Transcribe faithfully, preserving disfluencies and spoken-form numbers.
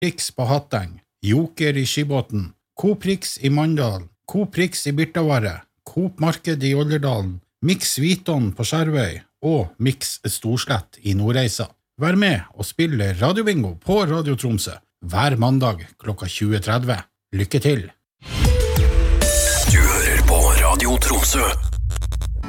Rix på Hatteng, Joker i Skibåten, Coop Rix i Mandal, Coop Rix i Birtavarre, Coop Marked i Olderdalen, Mix Viton på Skjervøy og Mix Storslett i Nordreisa. Vær med og spille radiobingo på Radio Tromsø hver mandag klokka tjue tretti. Lykke til! Du hører på Radio Tromsø.